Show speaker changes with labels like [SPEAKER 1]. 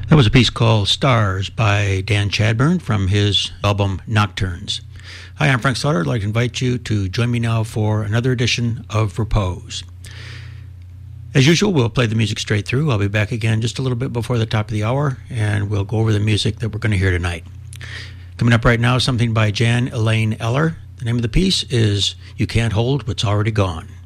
[SPEAKER 1] That was a piece called Stars by Dan Chadbourne from his album Nocturnes. Hi, I'm Frank Slaughter. I'd like to invite you to join me now for another edition of Repose. As usual, we'll play the music straight through. I'll be back again just a little bit before the top of the hour, and we'll go over the music that we're going to hear tonight. Coming up right now is something by Jan Elaine Eller. The name of the piece is You Can't Hold What's Already Gone.